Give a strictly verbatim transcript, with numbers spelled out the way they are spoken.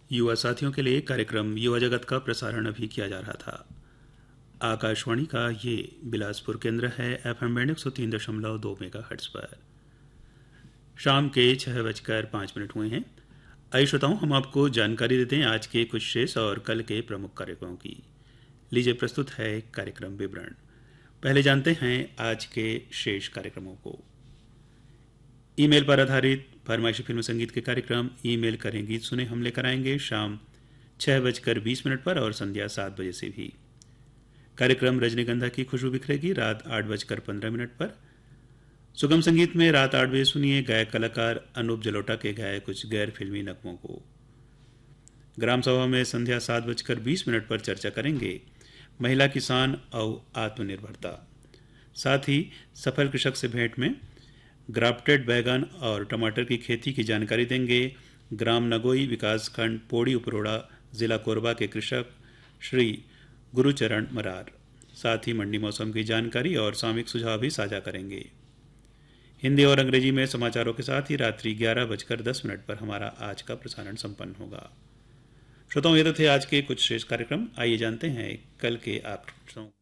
युवा साथियों के लिए कार्यक्रम युवा जगत का प्रसारण अभी किया जा रहा था। आकाशवाणी का ये बिलासपुर केंद्र है। एफएम बैंड एक सौ तीन दशमलव दो मेगा हर्ट्ज पर शाम के छह बजकर पाँच मिनट हुए हैं। आइए श्रोताओं, हम आपको जानकारी देते हैं आज के कुछ शेष और कल के प्रमुख कार्यक्रमों की। लीजिए प्रस्तुत है कार्यक्रम विवरण। पहले जानते हैं आज के शेष कार्यक्रमों को। ईमेल पर आधारित फरमाइशी फिल्म संगीत के कार्यक्रम ईमेल करें गीत सुने हम लेकर आएंगे शाम छह बजकर बीस मिनट पर और संध्या सात बजे से भी। कार्यक्रम रजनीगंधा की खुशबू बिखरेगी रात आठ बजकर पंद्रह मिनट पर। सुगम संगीत में रात आठ बजे सुनिए गायक कलाकार अनूप जलोटा के गाए कुछ गैर फिल्मी नगमों को। ग्राम सभा में संध्या सात बजकर बीस मिनट पर चर्चा करेंगे महिला किसान और आत्मनिर्भरता। साथ ही सफल कृषक से भेंट में ग्राफ्टेड बैगन और टमाटर की खेती की जानकारी देंगे ग्राम नगोई विकासखंड पोड़ी उपरोड़ा जिला कोरबा के कृषक श्री गुरुचरण मरार। साथ ही मंडी मौसम की जानकारी और सामयिक सुझाव भी साझा करेंगे। हिंदी और अंग्रेजी में समाचारों के साथ ही रात्रि ग्यारह बजकर दस मिनट पर हमारा आज का प्रसारण संपन्न होगा। श्रोताओं, ये तो थे आज के कुछ शेष कार्यक्रम। आइए जानते हैं कल के आकर्षणों।